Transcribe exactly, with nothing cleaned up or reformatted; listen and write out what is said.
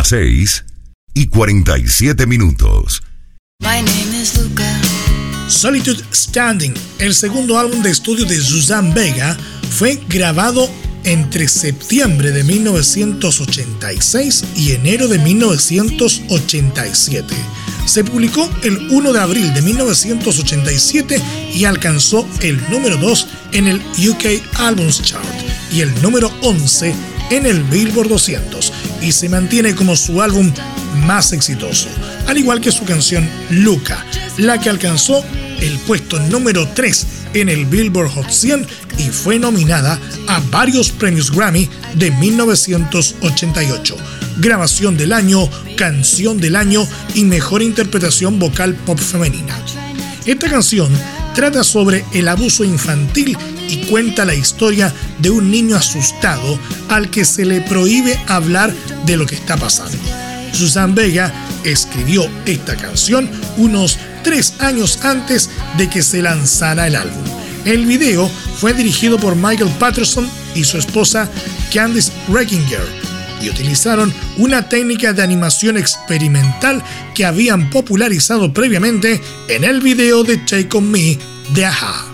las seis y cuarenta y siete minutos. My name is Luca. Solitude Standing, el segundo álbum de estudio de Suzanne Vega, fue grabado entre septiembre de mil novecientos ochenta y seis y enero de mil novecientos ochenta y siete. Se publicó el primero de abril de mil novecientos ochenta y siete y alcanzó el número dos en el U K Albums Chart y el número once en el Billboard doscientos, y se mantiene como su álbum más exitoso, al igual que su canción Luca, la que alcanzó el puesto número tres en el Billboard Hot cien y fue nominada a varios premios Grammy de mil novecientos ochenta y ocho, Grabación del Año, Canción del Año y Mejor Interpretación Vocal Pop Femenina. Esta canción trata sobre el abuso infantil y cuenta la historia de un niño asustado al que se le prohíbe hablar de lo que está pasando. Suzanne Vega escribió esta canción unos tres años antes de que se lanzara el álbum. El video fue dirigido por Michael Patterson y su esposa Candice Reckinger y utilizaron una técnica de animación experimental que habían popularizado previamente en el video de Take On Me de A H A.